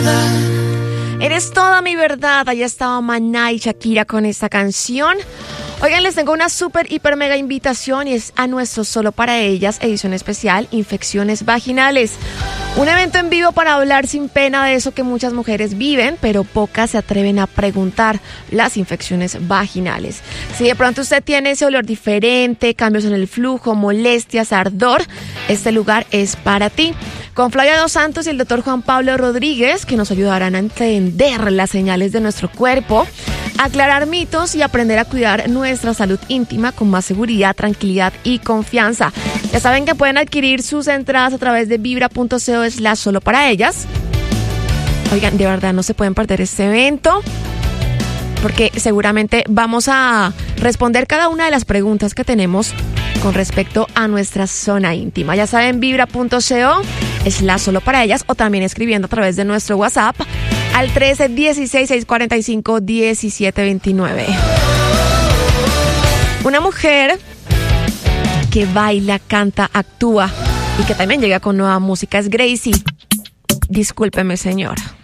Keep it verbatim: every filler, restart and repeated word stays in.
verdad. Eres toda mi verdad. Allá estaba Maná y Shakira con esta canción. Oigan, les tengo una súper, hiper, mega invitación y es a nuestro Solo para Ellas, edición especial, Infecciones Vaginales. Un evento en vivo para hablar sin pena de eso que muchas mujeres viven, pero pocas se atreven a preguntar, las infecciones vaginales. Si de pronto usted tiene ese olor diferente, cambios en el flujo, molestias, ardor, este lugar es para ti. Con Flavia Dos Santos y el doctor Juan Pablo Rodríguez, que nos ayudarán a entender las señales de nuestro cuerpo, aclarar mitos y aprender a cuidar nuestra salud íntima con más seguridad, tranquilidad y confianza. Ya saben que pueden adquirir sus entradas a través de vibra.co slash solo para ellas. Oigan, de verdad no se pueden perder este evento, porque seguramente vamos a responder cada una de las preguntas que tenemos con respecto a nuestra zona íntima. Ya saben, vibra.co slash solo para ellas, o también escribiendo a través de nuestro WhatsApp al trece dieciséis seiscientos cuarenta y cinco diecisiete veintinueve. Una mujer que baila, canta, actúa y que también llega con nueva música es Gracie. Discúlpeme, señora.